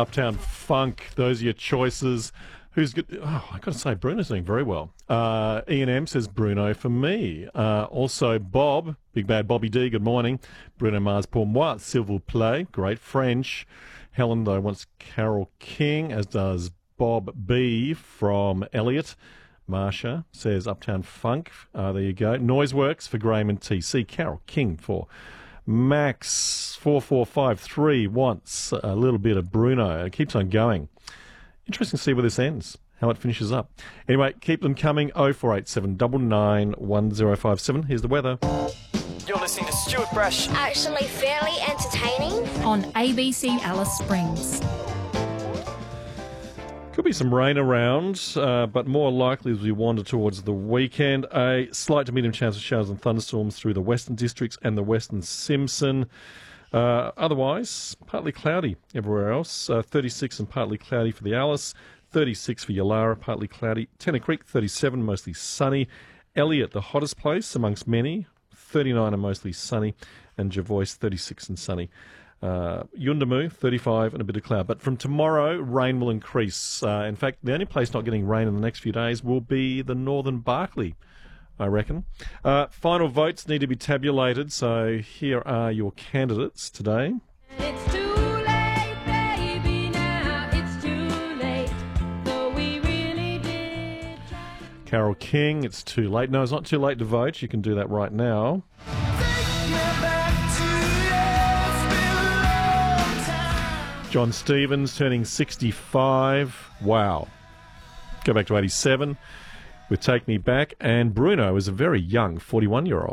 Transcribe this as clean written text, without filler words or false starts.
Uptown Funk, those are your choices. Who's good? Oh, I got to say, Bruno's doing very well. Ian M says Bruno for me. Also, Bob, Big Bad Bobby D, good morning. Bruno Mars pour moi, s'il vous plaît, great French. Helen, though, wants Carole King, as does Bob B from Elliot. Marsha says Uptown Funk. There you go. Noiseworks for Graham and TC. Carole King for Max. 4453 wants a little bit of Bruno. It keeps on going. Interesting to see where this ends, how it finishes up. Anyway, keep them coming. 0487 99 1057. Here's the weather. You're listening to Stuart Brash. Actually fairly entertaining. On ABC Alice Springs. Could be some rain around, but more likely as we wander towards the weekend. A slight to medium chance of showers and thunderstorms through the western districts and the western Simpson. Otherwise, partly cloudy everywhere else. 36 and partly cloudy for the Alice. 36 for Yalara, partly cloudy. Tennant Creek, 37, mostly sunny. Elliot, the hottest place amongst many, 39 and mostly sunny. And Jervois, 36 and sunny. Yuendumu, 35 and a bit of cloud. But from tomorrow, rain will increase. In fact, the only place not getting rain in the next few days will be the northern Barkly, I reckon. Final votes need to be tabulated, so here are your candidates today. It's too late, baby, now it's too late, though we really did try. Carole King, it's too late. No, it's not too late to vote. You can do that right now. John Stevens turning 65. Wow. Go back to 87 with Take Me Back. And Bruno is a very young 41-year-old.